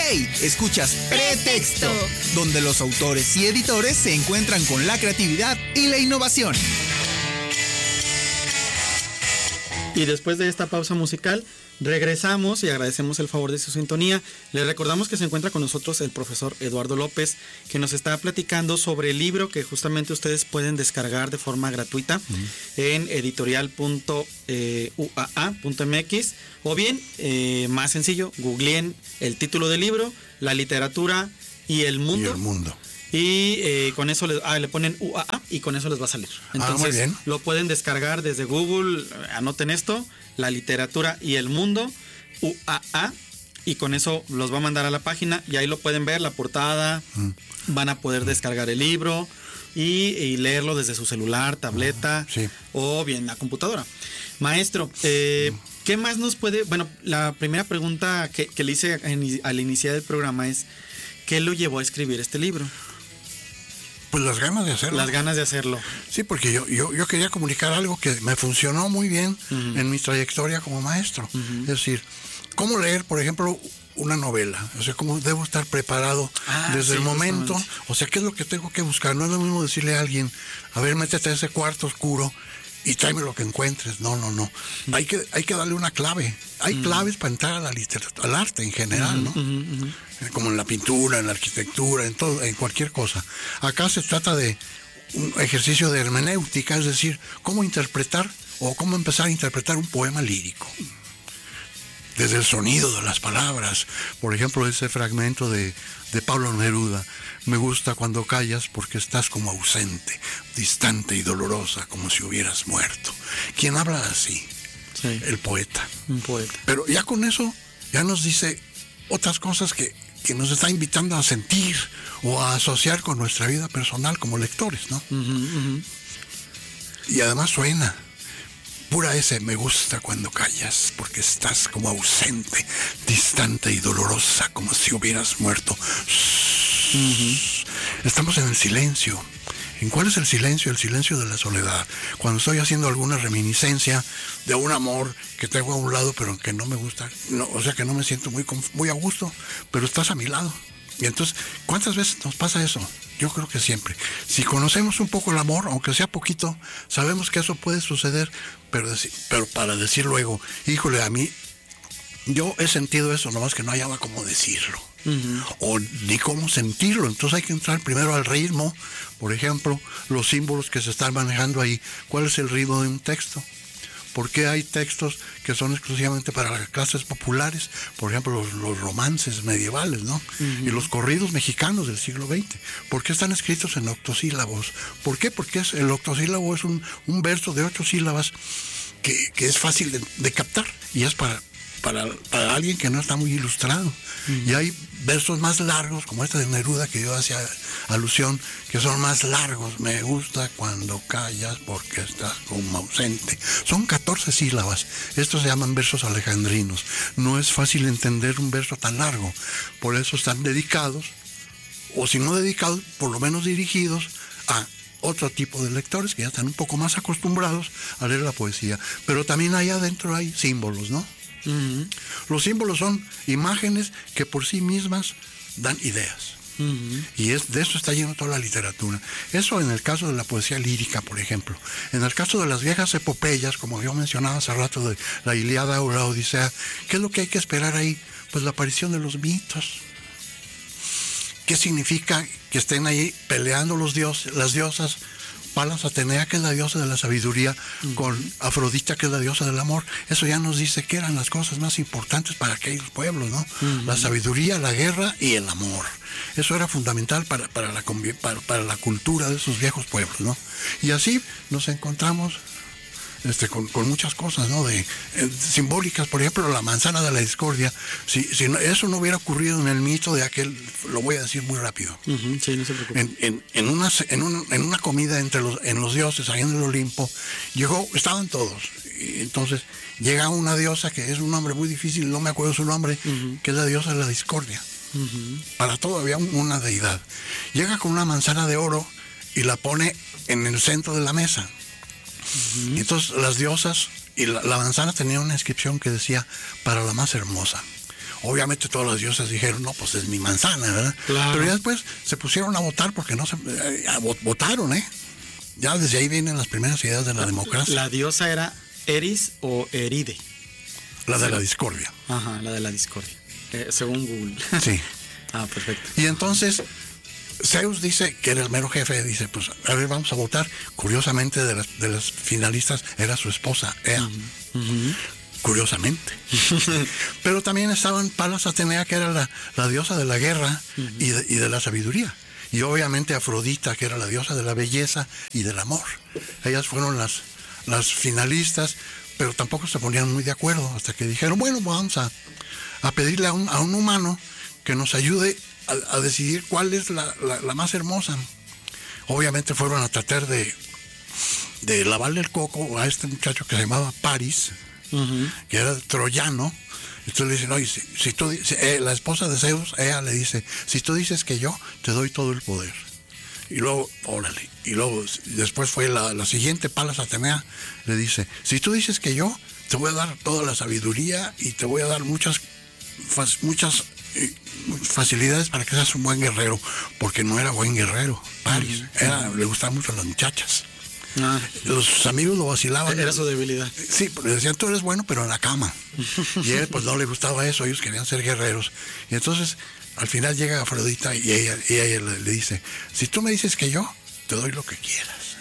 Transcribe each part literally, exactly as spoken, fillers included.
Hey, escuchas Pretexto, donde los autores y editores se encuentran con la creatividad y la innovación. Y después de esta pausa musical, regresamos y agradecemos el favor de su sintonía. Les recordamos que se encuentra con nosotros el profesor Eduardo López, que nos está platicando sobre el libro que justamente ustedes pueden descargar de forma gratuita uh-huh. en editorial punto u a a punto m x, o bien, eh, más sencillo, googleen el título del libro, la literatura y el mundo. Y el mundo. Y eh, con eso le, ah, le ponen U A A y con eso les va a salir. Entonces ah, muy bien. Lo pueden descargar desde Google, anoten esto, la literatura y el mundo, U A A, y con eso los va a mandar a la página y ahí lo pueden ver, la portada, mm. van a poder mm. descargar el libro y, y leerlo desde su celular, tableta, mm. sí. o bien la computadora. Maestro, eh, mm. ¿qué más nos puede...? Bueno, la primera pregunta que, que le hice en, al iniciar el programa es, ¿qué lo llevó a escribir este libro? Pues las ganas de hacerlo. Las ganas de hacerlo. Sí, porque yo, yo, yo quería comunicar algo que me funcionó muy bien uh-huh. en mi trayectoria como maestro. Uh-huh. Es decir, cómo leer, por ejemplo, una novela. O sea, cómo debo estar preparado ah, desde sí, el momento. Justamente. O sea, ¿qué es lo que tengo que buscar? No es lo mismo decirle a alguien, a ver, métete a ese cuarto oscuro y tráeme lo que encuentres. No, no, no. Uh-huh. Hay que, hay que darle una clave. Hay uh-huh. claves para entrar a la literatura, al arte en general, uh-huh. ¿no? Uh-huh. Uh-huh. Como en la pintura, en la arquitectura, en todo, en cualquier cosa. Acá se trata de un ejercicio de hermenéutica, es decir, cómo interpretar o cómo empezar a interpretar un poema lírico. Desde el sonido de las palabras. Por ejemplo, ese fragmento de, de Pablo Neruda. Me gusta cuando callas porque estás como ausente, distante y dolorosa, como si hubieras muerto. ¿Quién habla así? Sí. El poeta. Un poeta. Pero ya con eso, ya nos dice otras cosas que, que nos está invitando a sentir o a asociar con nuestra vida personal como lectores, ¿no? Uh-huh, uh-huh. Y además suena pura ese me gusta cuando callas porque estás como ausente, distante y dolorosa, como si hubieras muerto. Uh-huh. Estamos en el silencio. ¿En cuál es el silencio? El silencio de la soledad. Cuando estoy haciendo alguna reminiscencia de un amor que tengo a un lado, pero que no me gusta, no, o sea que no me siento muy, muy a gusto, pero estás a mi lado. Y entonces, ¿cuántas veces nos pasa eso? Yo creo que siempre. Si conocemos un poco el amor, aunque sea poquito, sabemos que eso puede suceder, pero, decir, pero para decir luego, híjole, a mí, yo he sentido eso, nomás que no hallaba cómo decirlo. Uh-huh. O ni cómo sentirlo. Entonces hay que entrar primero al ritmo. Por ejemplo, los símbolos que se están manejando ahí. ¿Cuál es el ritmo de un texto? ¿Por qué hay textos que son exclusivamente para las clases populares? Por ejemplo, los, los romances medievales, ¿no? Uh-huh. Y los corridos mexicanos del siglo veinte. ¿Por qué están escritos en octosílabos? ¿Por qué? Porque es, el octosílabo es un, un verso de ocho sílabas que, que es fácil de, de captar y es para... Para, para alguien que no está muy ilustrado. Uh-huh. Y hay versos más largos, como este de Neruda, que yo hacía alusión, que son más largos. Me gusta cuando callas porque estás como ausente. Son catorce sílabas. Estos se llaman versos alejandrinos. No es fácil entender un verso tan largo. Por eso están dedicados, o si no dedicados, por lo menos dirigidos a otro tipo de lectores que ya están un poco más acostumbrados a leer la poesía. Pero también ahí adentro hay símbolos, ¿no? Uh-huh. Los símbolos son imágenes que por sí mismas dan ideas. Uh-huh. Y es, de eso está lleno toda la literatura. Eso en el caso de la poesía lírica, por ejemplo. En el caso de las viejas epopeyas, como yo mencionaba hace rato, de la Ilíada o la Odisea, ¿qué es lo que hay que esperar ahí? Pues la aparición de los mitos. ¿Qué significa que estén ahí peleando los dioses, las diosas? Palas Atenea, que es la diosa de la sabiduría, uh-huh. con Afrodita, que es la diosa del amor. Eso ya nos dice que eran las cosas más importantes para aquellos pueblos, ¿no? Uh-huh. La sabiduría, la guerra y el amor. Eso era fundamental para, para, la, para, para la cultura de esos viejos pueblos, ¿no? Y así nos encontramos este, con, con muchas cosas, ¿no? De, eh, simbólicas, por ejemplo, la manzana de la discordia. Si, si no, eso no hubiera ocurrido en el mito de aquel, lo voy a decir muy rápido. Uh-huh, sí, no se preocupe. En, en, en, una, en, un, en una comida entre los, en los dioses, ahí en el Olimpo, llegó, estaban todos. Y entonces llega una diosa que es un nombre muy difícil, no me acuerdo su nombre, uh-huh. que es la diosa de la discordia. Uh-huh. Para todo había una deidad. Llega con una manzana de oro y la pone en el centro de la mesa. Uh-huh. Y entonces las diosas, y la, la manzana tenía una inscripción que decía, para la más hermosa. obviamente todas las diosas dijeron, no, pues es mi manzana, ¿verdad? Claro. Pero ya después se pusieron a votar porque no se... Eh, votaron, ¿eh? Ya desde ahí vienen las primeras ideas de la, la democracia. ¿La diosa era Eris o Eride? La de la discordia. Ajá, la de la discordia. Eh, según Google. Sí. Ah, perfecto. Y entonces Zeus dice, que era el mero jefe, dice, pues a ver, vamos a votar. Curiosamente, de las, de las finalistas era su esposa, Ea. Uh-huh. Uh-huh. Curiosamente. Pero también estaban Palas Atenea, que era la, la diosa de la guerra uh-huh. y, de, y de la sabiduría. Y obviamente Afrodita, que era la diosa de la belleza y del amor. Ellas fueron las, las finalistas, pero tampoco se ponían muy de acuerdo, hasta que dijeron, bueno, vamos a, a pedirle a un, a un humano que nos ayude a, a decidir cuál es la, la, la más hermosa. Obviamente fueron a tratar de, de lavarle el coco a este muchacho que se llamaba Paris, uh-huh. que era troyano. Entonces le dicen, oye, si, si tú, si, eh, la esposa de Zeus, ella le dice, si tú dices que yo, te doy todo el poder. Y luego, órale, y luego después fue la, la siguiente, Palas Atenea, le dice, si tú dices que yo, te voy a dar toda la sabiduría y te voy a dar muchas, muchas eh, facilidades para que seas un buen guerrero, porque no era buen guerrero, Paris, era, le gustaban mucho las muchachas. Ah. Los amigos lo vacilaban. Era su debilidad. Sí, le decían, tú eres bueno, pero en la cama. Y a él pues no le gustaba eso, ellos querían ser guerreros. Y entonces, al final llega Afrodita y ella, y ella le, le dice, si tú me dices que yo, te doy lo que quieras.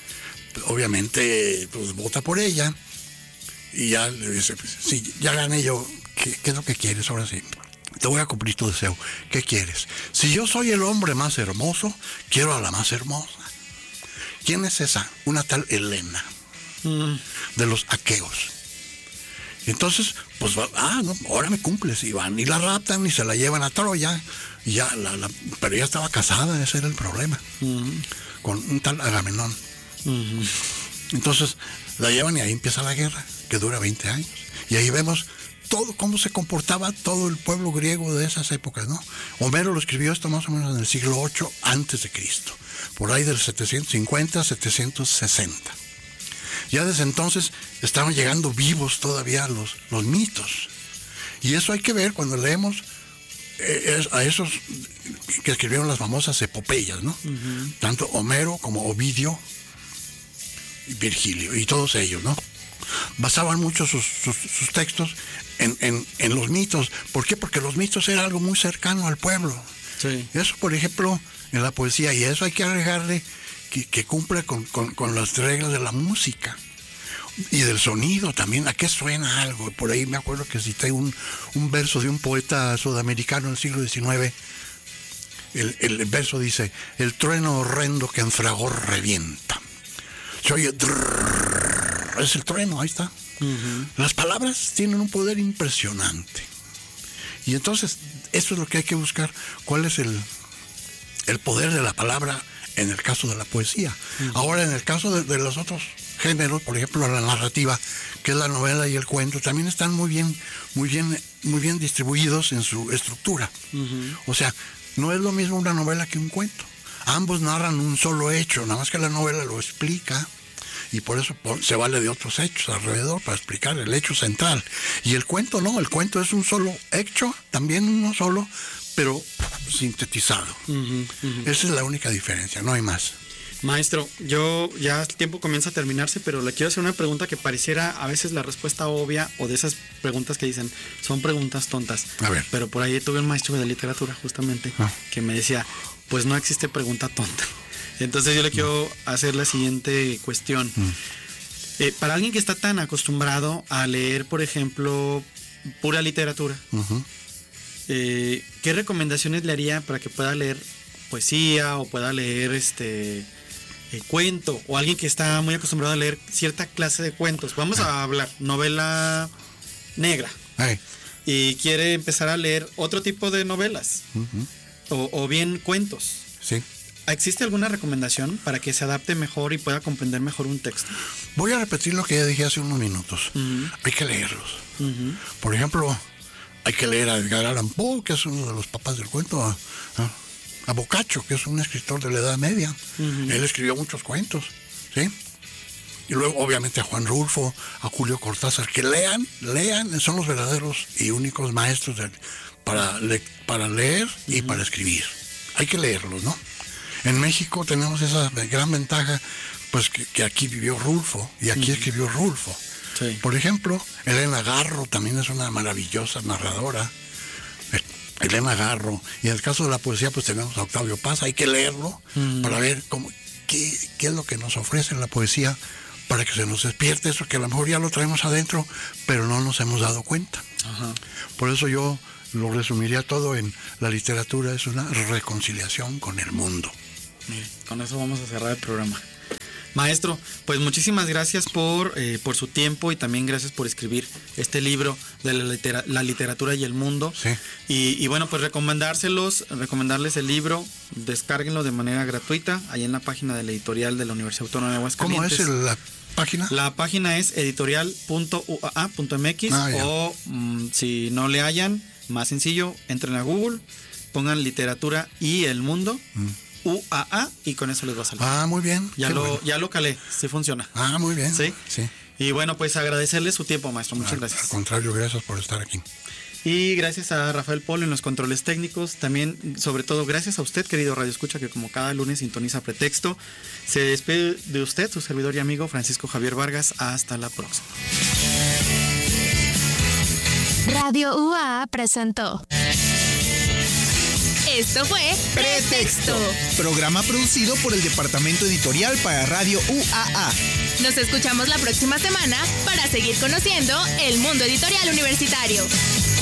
Obviamente, pues vota por ella. Y ya le dice, pues, sí, ya gané yo, ¿qué, qué es lo que quieres? Ahora sí, te voy a cumplir tu deseo. ¿Qué quieres? Si yo soy el hombre más hermoso, quiero a la más hermosa. ¿Quién es esa? Una tal Helena, mm. de los aqueos. Entonces, pues, ah, no, ahora me cumples. Y van y la raptan y se la llevan a Troya. Y ya, la, la, pero ya estaba casada, ese era el problema. Mm. Con un tal Agamenón. Mm. Entonces, la llevan y ahí empieza la guerra, que dura veinte años. Y ahí vemos todo cómo se comportaba todo el pueblo griego de esas épocas, ¿no? Homero lo escribió esto más o menos en el siglo ocho antes de Cristo. Por ahí del setecientos cincuenta a setecientos sesenta. Ya desde entonces estaban llegando vivos todavía los, los mitos. Y eso hay que ver cuando leemos eh, a esos que escribieron las famosas epopeyas, ¿no? Uh-huh. Tanto Homero como Ovidio y Virgilio, y todos ellos, ¿no? Basaban mucho sus, sus, sus textos en, en, en los mitos. ¿Por qué? Porque los mitos eran algo muy cercano al pueblo. Sí. Eso, por ejemplo, en la poesía, y eso hay que agregarle que, que cumpla con, con, con las reglas de la música y del sonido también. ¿A qué suena algo? Por ahí me acuerdo que cité un, un verso de un poeta sudamericano del siglo diecinueve. El, el verso dice, el trueno horrendo que en fragor revienta. Se oye, drrr, es el trueno, ahí está. Uh-huh. Las palabras tienen un poder impresionante. Y entonces, eso es lo que hay que buscar. ¿Cuál es el, el poder de la palabra en el caso de la poesía? Uh-huh. Ahora, en el caso de, de los otros géneros, por ejemplo, la narrativa, que es la novela y el cuento, también están muy bien, muy bien, muy bien distribuidos en su estructura. Uh-huh. O sea, no es lo mismo una novela que un cuento. Ambos narran un solo hecho, nada más que la novela lo explica. Y por eso se vale de otros hechos alrededor para explicar el hecho central. Y el cuento no, el cuento es un solo hecho, también uno solo, pero sintetizado. Uh-huh, uh-huh. Esa es la única diferencia, no hay más. Maestro, yo ya el tiempo comienza a terminarse, pero le quiero hacer una pregunta que pareciera a veces la respuesta obvia, o de esas preguntas que dicen, son preguntas tontas. A ver. Pero por ahí tuve un maestro de literatura justamente ah. que me decía, pues no existe pregunta tonta. Entonces yo le quiero hacer la siguiente cuestión. Mm. Eh, para alguien que está tan acostumbrado a leer, por ejemplo, pura literatura, uh-huh. eh, ¿qué recomendaciones le haría para que pueda leer poesía o pueda leer este eh, cuento? O alguien que está muy acostumbrado a leer cierta clase de cuentos. Vamos ah. a hablar novela negra. Ay. Y quiere empezar a leer otro tipo de novelas. Uh-huh. o, o bien cuentos. Sí. ¿Existe alguna recomendación para que se adapte mejor y pueda comprender mejor un texto? Voy a repetir lo que ya dije hace unos minutos. Uh-huh. Hay que leerlos. Uh-huh. Por ejemplo, hay que leer a Edgar Allan Poe, que es uno de los papás del cuento, a, a, a Boccaccio, que es un escritor de la Edad Media. Uh-huh. Él escribió muchos cuentos, ¿sí? Y luego, obviamente, a Juan Rulfo, a Julio Cortázar, que lean, lean, son los verdaderos y únicos maestros de, para, le, para leer y uh-huh. para escribir. Hay que leerlos, ¿no? En México tenemos esa gran ventaja, pues que, que aquí vivió Rulfo y aquí uh-huh. escribió Rulfo. Sí. Por ejemplo, Elena Garro también es una maravillosa narradora. Elena Garro. Y en el caso de la poesía, pues tenemos a Octavio Paz. Hay que leerlo uh-huh. para ver cómo, qué, qué es lo que nos ofrece la poesía, para que se nos despierte eso que a lo mejor ya lo traemos adentro, pero no nos hemos dado cuenta. Ajá. Por eso yo lo resumiría todo en la literatura es una reconciliación con el mundo. Mire, con eso vamos a cerrar el programa. Maestro, pues muchísimas gracias por, eh, por su tiempo y también gracias por escribir este libro de la, litera, la literatura y el mundo. Sí. Y, y bueno, pues recomendárselos, recomendarles el libro, descárguenlo de manera gratuita, ahí en la página de la editorial de la Universidad Autónoma de Aguascalientes. ¿Cómo es el, la página? La página es editorial punto u a a punto m x ah, o mm, si no le hallan, más sencillo, entren a Google, pongan literatura y el mundo. Mm. U A A y con eso les va a salir. Ah, muy bien. Ya lo bueno. ya lo calé, sí funciona. Ah, muy bien. Sí. Sí. Y bueno, pues agradecerle su tiempo, maestro. Muchas al, gracias. Al contrario, gracias por estar aquí. Y gracias a Rafael Polo en los controles técnicos. También, sobre todo, gracias a usted, querido Radio Escucha, que como cada lunes sintoniza Pretexto. Se despide de usted, su servidor y amigo Francisco Javier Vargas. Hasta la próxima. Radio U A A presentó. Esto fue Pretexto, programa producido por el Departamento Editorial para Radio U A A. Nos escuchamos la próxima semana para seguir conociendo el mundo editorial universitario.